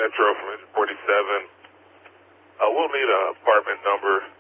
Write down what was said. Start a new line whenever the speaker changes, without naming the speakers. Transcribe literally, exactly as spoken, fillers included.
Metro from forty-seven. Uh, we'll need an apartment number